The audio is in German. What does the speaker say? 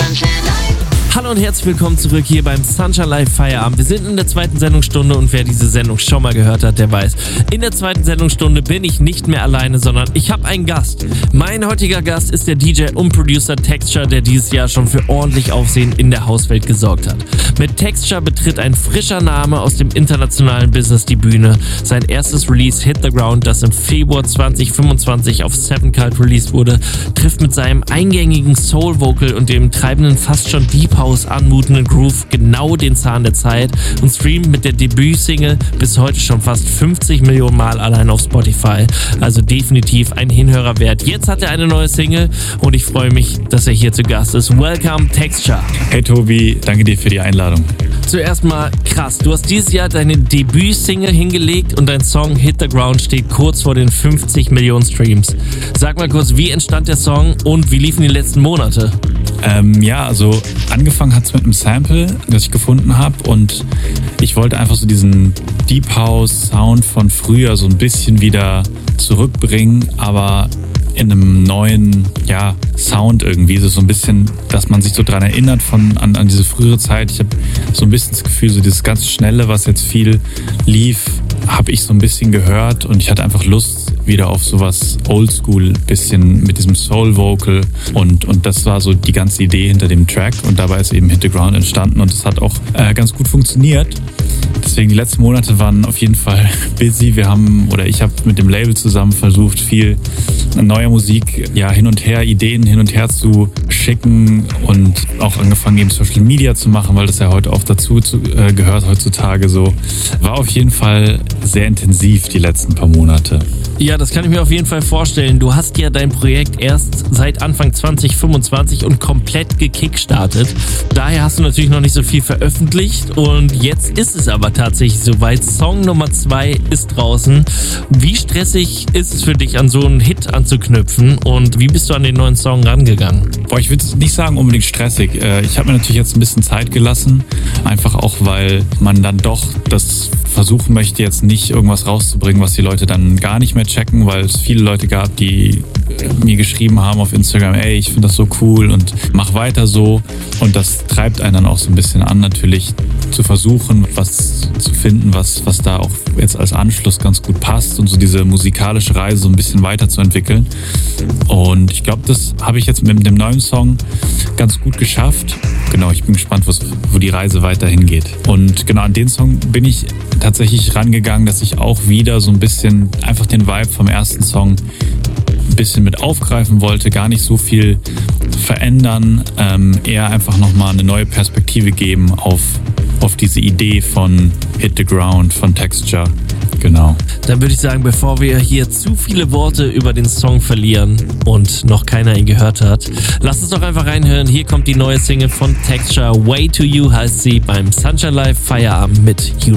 Hallo und herzlich willkommen zurück hier beim Sunshine Live Feierabend. Wir sind in der zweiten Sendungsstunde und wer diese Sendung schon mal gehört hat, der weiß, in der zweiten Sendungsstunde bin ich nicht mehr alleine, sondern ich habe einen Gast. Mein heutiger Gast ist der DJ und Producer Texture, der dieses Jahr schon für ordentlich Aufsehen in der Hauswelt gesorgt hat. Mit Texture betritt ein frischer Name aus dem internationalen Business die Bühne. Sein erstes Release Hit the Ground, das im Februar 2025 auf Seven Cult released wurde, trifft mit seinem eingängigen Soul-Vocal und dem treibenden, fast schon Deep House anmutenden Groove genau den Zahn der Zeit und streamt mit der Debütsingle bis heute schon fast 50 Millionen Mal allein auf Spotify. Also definitiv ein Hinhörer wert. Jetzt hat er eine neue Single und ich freue mich, dass er hier zu Gast ist. Welcome Texture. Hey Tobi, danke dir für die Einladung. Zuerst mal krass, du hast dieses Jahr deine Debütsingle hingelegt und dein Song Hit the Ground steht kurz vor den 50 Millionen Streams. Sag mal kurz, wie entstand der Song und wie liefen die letzten Monate? Also angefangen hat es mit einem Sample, das ich gefunden habe und ich wollte einfach so diesen Deep House Sound von früher so ein bisschen wieder zurückbringen, aber in einem neuen Sound irgendwie, so ein bisschen, dass man sich so dran erinnert an diese frühere Zeit. Ich habe so ein bisschen das Gefühl, so dieses ganz Schnelle, was jetzt viel lief, habe ich so ein bisschen gehört und ich hatte einfach Lust wieder auf sowas Oldschool, bisschen mit diesem Soul-Vocal und das war so die ganze Idee hinter dem Track und dabei ist eben Hit the Ground entstanden und es hat auch ganz gut funktioniert. Deswegen die letzten Monate waren auf jeden Fall busy. Ich habe mit dem Label zusammen versucht, viel neue Musik hin und her, Ideen hin und her zu schicken und auch angefangen eben Social Media zu machen, weil das ja heute auch dazu gehört heutzutage so. War auf jeden Fall sehr intensiv die letzten paar Monate. Ja, das kann ich mir auf jeden Fall vorstellen. Du hast ja dein Projekt erst seit Anfang 2025 und komplett gekickstartet. Daher hast du natürlich noch nicht so viel veröffentlicht und jetzt ist es aber tatsächlich soweit. Song Nummer 2 ist draußen. Wie stressig ist es für dich, an so einen Hit anzuknüpfen und wie bist du an den neuen Song rangegangen? Ich würde nicht sagen unbedingt stressig. Ich habe mir natürlich jetzt ein bisschen Zeit gelassen, einfach auch, weil man dann doch das versuchen möchte, jetzt nicht irgendwas rauszubringen, was die Leute dann gar nicht mehr checken, weil es viele Leute gab, die mir geschrieben haben auf Instagram, ey, ich finde das so cool und mach weiter so. Und das treibt einen dann auch so ein bisschen an, natürlich zu versuchen, was zu finden, was da auch jetzt als Anschluss ganz gut passt und so diese musikalische Reise so ein bisschen weiterzuentwickeln. Und ich glaube, das habe ich jetzt mit dem neuen Song ganz gut geschafft. Genau, ich bin gespannt, wo die Reise weiterhin geht. Und genau an den Song bin ich tatsächlich rangegangen, dass ich auch wieder so ein bisschen einfach den Vibe vom ersten Song ein bisschen mit aufgreifen wollte, gar nicht so viel verändern, eher einfach nochmal eine neue Perspektive geben auf diese Idee von Hit the Ground, von Texture. Genau. Dann würde ich sagen, bevor wir hier zu viele Worte über den Song verlieren und noch keiner ihn gehört hat, lass uns doch einfach reinhören. Hier kommt die neue Single von Texture, Way to You heißt sie, beim Sunshine Live Feierabend mit You.